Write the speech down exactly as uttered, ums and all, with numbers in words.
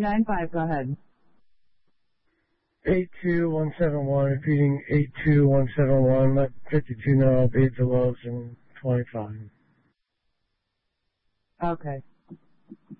nine five, go ahead. eight two one seven one, repeating eight two one seven one, let fifty-two know I'll be at the Lowe's in twenty-five. Okay.